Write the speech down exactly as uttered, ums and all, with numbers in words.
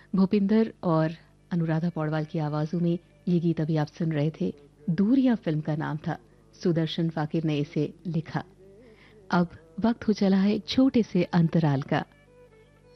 भूपिंदर और अनुराधा पौडवाल की आवाजों में ये गीत अभी आप सुन रहे थे। दूरियां फिल्म का नाम था। सुदर्शन फाकिर ने इसे लिखा। अब वक्त हो चला है छोटे से अंतराल का।